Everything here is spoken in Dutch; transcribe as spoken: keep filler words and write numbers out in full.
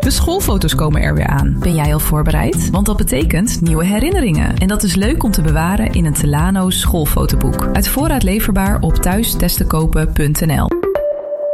De schoolfoto's komen er weer aan. Ben jij al voorbereid? Want dat betekent nieuwe herinneringen. En dat is leuk om te bewaren in een Telano schoolfotoboek. Uit voorraad leverbaar op thuis testen kopen punt n l.